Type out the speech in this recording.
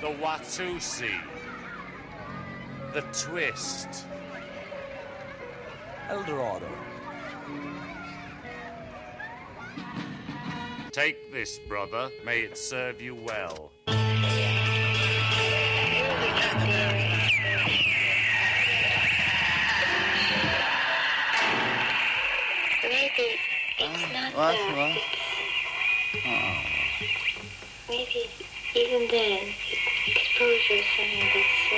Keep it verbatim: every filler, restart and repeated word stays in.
The Watusi. The Twist. Eldorado. Take this, brother. May it serve you well. Maybe it's not What? that. What? It's, Oh. maybe even then, exposure is something that's